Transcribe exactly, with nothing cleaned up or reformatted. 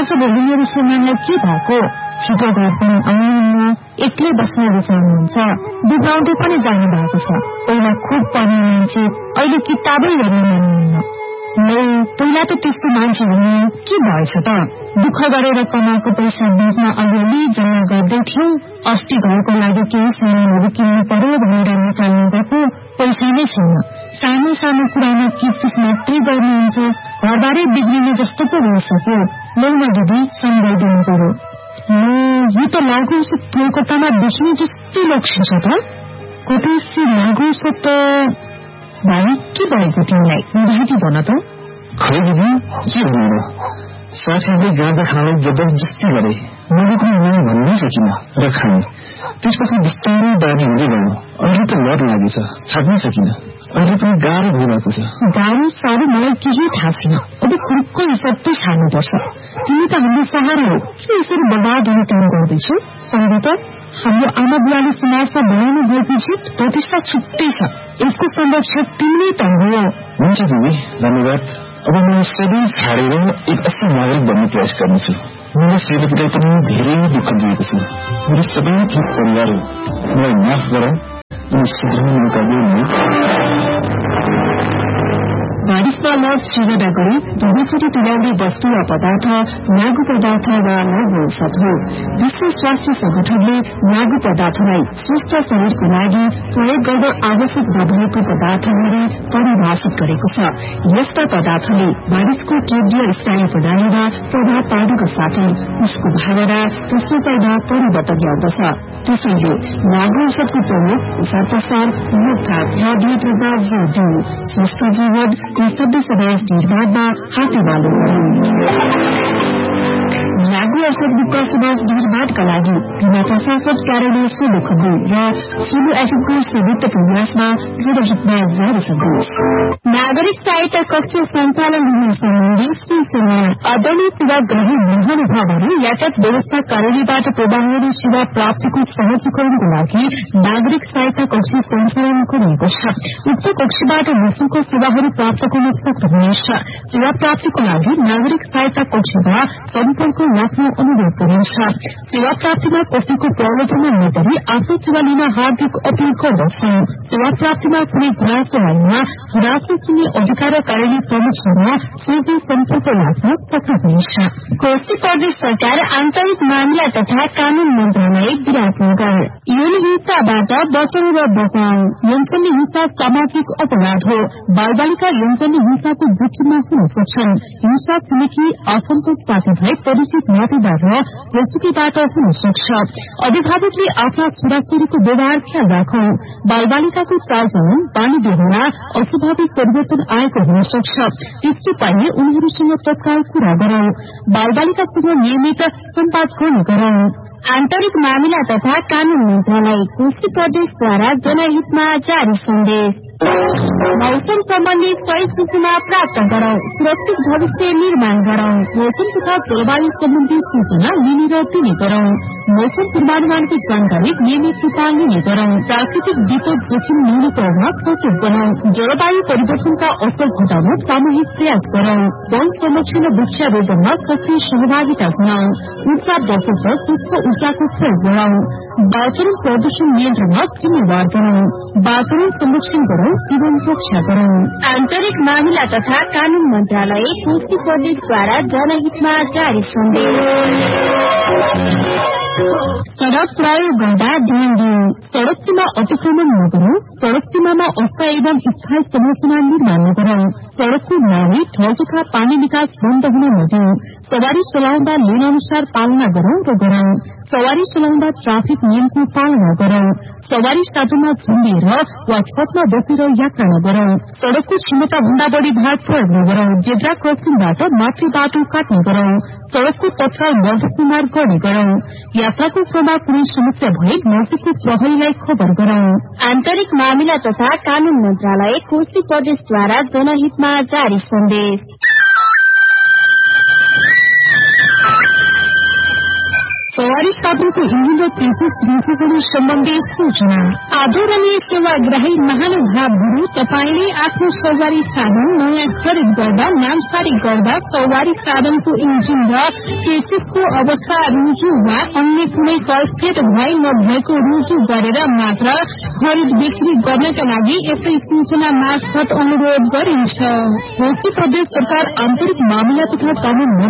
जब उनीहरू श्रीमानलाई के भएको छिटो घर पनि आउनुहुन्न, एक्लै बस्न रुचाउनुहुन्छ, बिग्राउँदै पनि जानु भएको छ। पहिला खुब पढ्ने मान्छे अहिले किताबै हेर्न मान्नुहुन्न। नै पहिला त त्यस्तो मान्छे हुने के भएछ त? दुःख गरेर कमाएको पैसा बिचमा अलिअलि जम्मा गर्दै थियो। अस्ति घरको लागि केही सामानहरू किन्नु पर्यो भनेर निकाल्नु गएको पैसा नै छैन। सानो सानो कुरामा किचकिच मात्रै गर्नुहुन्छ। घरबारै बिग्रिने जस्तो पो भइसक्यो। लौन दिदी सम्झाइदिनु पर्यो। यो त लागु औषध कोलकातामा बेच्ने जस्तै लक्ष्य छ त। कतैसी लागु औषध त भाइ के भएको तिमीलाई? दादी भन त। खै दिदी के भन्नु, साथीले गाँदा खानालाई जबरजस्ती गरे। मैले पनि नै भन्नै सकिन र खाएँ। त्यसपछि बिस्तारै बानी हुँदै गयो। अहिले त लत लागेछ, छाड्नै सकिन। अहिले पनि गाह्रो भइरहेको छ। गाह्रो साह्रो मलाई केही थाहा छैन। अब खुर्को हिसाब त छाड्नुपर्छ। तिमी त हाम्रो सहारा हो, के यसरी बर्बाद हुने काम गर्दैछौ? सम्झ त, हाम्रो आमा बुवाले समाजमा बनाउनु भएको जित प्रतिष्ठा छुट्टै छ। यसको संरक्षक तिमी त हो। हुन्छ दिदी, धन्यवाद। अब म सबै छाडेर एक असल नागरिक बन्ने प्रयास गर्नेछु। मेरो श्रीमतीलाई पनि धेरै दुःख दिएको छु। मेरो सबै ठिक परिवार हो, मलाई माफ गर अनि सुधार्ने मौका दिनु। बारिशमा लज सृजना गरी दुवैचोटि तुल्याउने वस्तु वा पदार्थ लागू पदार्थ वा लागू औषध हो। विश्व स्वास्थ्य संगठनले लागू पदार्थलाई स्वस्थ शरीरको लागि प्रयोग गर्न आवश्यक नभएको पदार्थ गरी परिभाषित गरेको छ। यस्ता पदार्थले मानिसको केन्द्रीय स्नायु प्रणालीमा प्रभाव पार्नुका साथै उसको भावना र सोचाइमा परिवर्तन ल्याउँदछ। त्यसैले लागू औषधको प्रयोग प्रसार प्रसार रोकथाम र नियन्त्रणमा जोड़ दिऊ। स्वस्थ जीवन सभ्य समाज निर्माणमा हातेमालो गरौं। लागू औषध मुक्त समाज निर्माणका लागि बिमा प्रशासन कार्यालय सोलो खबु र सोलो एफएमको संयुक्त प्रयासमा जनहितमा जारी सन्देश। नागरिक सहायता कक्ष सञ्चालन हुने सम्बन्धी सूचना आदरणीय सेवाग्राही महानुभावहरू यातायात व्यवस्था कार्यालयबाट प्रवाहहरू सेवा प्राप्तिको सहजीकरणको लागि नागरिक सहायता कक्ष सञ्चालन गरिएको छ। उक्त कक्षबाट निःशुल्क सेवाहरू प्राप्त गर्न सक्नुहुनेछ। सेवा प्राप्तिको लागि नागरिक सहायता कक्षमा सम्पर्क राख्न अनुरोध गरिन्छ। सेवा प्राप्तिमा कसैको प्रलोभनमा नगरी आफ्नो सेवा लिन हार्दिक अपील गर्दछौं। सेवा प्राप्तिमा कुनै गुनासो आएमा गुनासो सुन्ने अधिकार कार्यालय प्रमुखसँग सोझै सम्पर्क राख्न सक्नुहुनेछ। कोशी प्रदेश सरकार आन्तरिक मामिला तथा कानून मन्त्रालय विराटनगर। यौन हिंसाबाट बचाउ र बचाउ। यौनजन्य हिंसा सामाजिक अपराध हो। बाल बालिका यौनजन्य हिंसाको जोखिममा हुन सक्छन्। हिंसा छिमेकी आफन्त साथीभाइ परिचित नातेदार र जोसुकीबाट हुन सक्छ। अभिभावकले आफ्ना छोराछोरीको व्यवहार ख्याल राखौं। बाल बालिकाको चालचलन बानी बेहोरा अस्वाभाविक परिवर्तन आएको हुन सक्छ। त्यस्तो पाइए उनीहरूसँग तत्काल कुरा गरौं। बाल बालिकासँग नियमित सम्वाद गर्ने गरौं। आन्तरिक मामिला तथा कानून मन्त्रालय कोशी प्रदेशद्वारा जनहितमा जारी सन्देश। मौसम सम्बन्धी सही सूचना प्राप्त गरौं। सुरक्षित भविष्य निर्माण गरौं। मौसम तथा जलवायु सम्बन्धी सूचना लिने र दिने गरौं। मौसम पूर्वानुमानको जानकारी नियमित रूपमा लिने गरौं। प्राकृतिक विपद जोखिम न्यूनीकरणमा सचेत बनाऊ। जलवायु परिवर्तनका असर घटाउन सामूहिक प्रयास गरौं। वन संरक्षण र वृक्षारोपणमा सक्रिय सहभागिता जनाऊ। ऊर्जा बचत र स्वच्छ ऊर्जाको प्रयोग गरौं। वातावरण प्रदूषण नियन्त्रणमा जिम्मेवार बनाऊ। वातावरण संरक्षण गरौं, जीवन रक्षा गरौं। आन्तरिक मामिला तथा कानून मन्त्रालय कोशी प्रदेशद्वारा जनहितमा जारी सन्देश। सड़क प्रयोग गर्दा ध्यान दिऊ। सड़क सीमा अतिक्रमण नगरौं। सड़क सीमामा अस्थायी एवं स्थायी संरचना निर्माण नगरौं। सड़कको नाली ढल तथा पानी निकास बन्द हुन नदिऊ। सवारी चलाउँदा लेन अनुसार पालना गरौं र गरौं। सवारी चलाउँदा ट्राफिक नियमको पालना गरौं। सवारी साधनमा झुन्डिएर वा छतमा बसेर यात्रा नगरौं। सड़कको क्षमता भन्दा बढ़ी भार प्रयोग नगरौं। जेब्रा क्रसिङबाट माथि बाटो काट्ने गरौं। सड़कको तत्काल मर्दमार गर्ने गरौं। यात्राको क्रममा कुनै समस्या भए नजिकको प्रहरीलाई खबर गरौं। आन्तरिक मामिला तथा कानून मन्त्रालय कोशी प्रदेशद्वारा जनहितमा जारी सन्देश। सवारी साधनको इन्जिन र तेलको किमतीहरू सम्बन्धी सूचना। आदरणीय सेवाग्राही महानुभावहरू, तपाईले आफ्नो सवारी साधन नयाँ खरिद गर्दा, नामसारी गर्दा सवारी साधनको इन्जिन र चेसिसको अवस्था रुजु वा अन्य कुनै फलफेद भए नभएको रुजु गरेर मात्र खरिद बिक्री गर्नका लागि यस्तै सूचना मार्फत अनुरोध गरिन्छ। प्रदेश सरकार आन्तरिक मामिला तथा कानून